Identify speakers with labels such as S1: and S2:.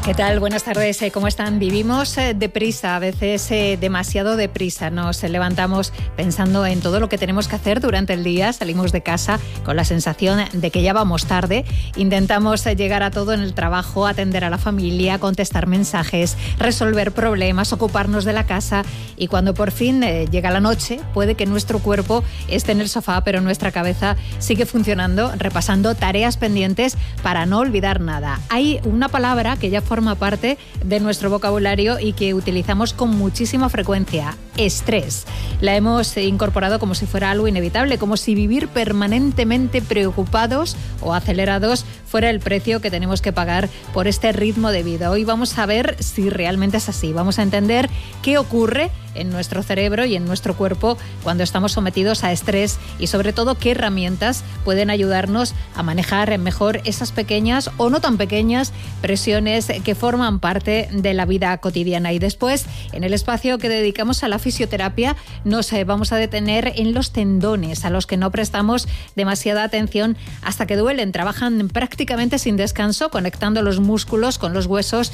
S1: ¿Qué tal? Buenas tardes. ¿Cómo están? Vivimos deprisa, a veces demasiado deprisa. Nos levantamos pensando en todo lo que tenemos que hacer durante el día. Salimos de casa con la sensación de que ya vamos tarde. Intentamos llegar a todo en el trabajo, atender a la familia, contestar mensajes, resolver problemas, ocuparnos de la casa. Y cuando por fin llega la noche, puede que nuestro cuerpo esté en el sofá, pero nuestra cabeza sigue funcionando, repasando tareas pendientes para no olvidar nada. Hay una palabra que ya forma parte de nuestro vocabulario y que utilizamos con muchísima frecuencia: estrés. La hemos incorporado como si fuera algo inevitable, como si vivir permanentemente preocupados o acelerados fuera el precio que tenemos que pagar por este ritmo de vida. Hoy vamos a ver si realmente es así. Vamos a entender qué ocurre en nuestro cerebro y en nuestro cuerpo cuando estamos sometidos a estrés y sobre todo qué herramientas pueden ayudarnos a manejar mejor esas pequeñas o no tan pequeñas presiones que forman parte de la vida cotidiana. Y después, en el espacio que dedicamos a la fisioterapia, nos vamos a detener en los tendones, a los que no prestamos demasiada atención hasta que duelen. Trabajan prácticamente sin descanso, conectando los músculos con los huesos